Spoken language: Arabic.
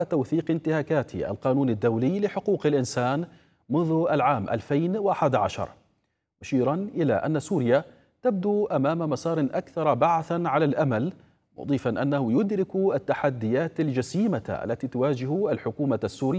توثيق انتهاكات القانون الدولي لحقوق الإنسان منذ العام 2011، مشيرا إلى أن سوريا تبدو أمام مسار أكثر بعثا على الأمل، مضيفا أنه يدرك التحديات الجسيمة التي تواجه الحكومة السورية